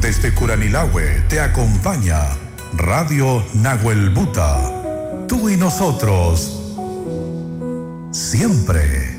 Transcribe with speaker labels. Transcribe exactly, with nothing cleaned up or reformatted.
Speaker 1: Desde Curanilahue te acompaña Radio Nahuel Buta. Tú y nosotros, siempre.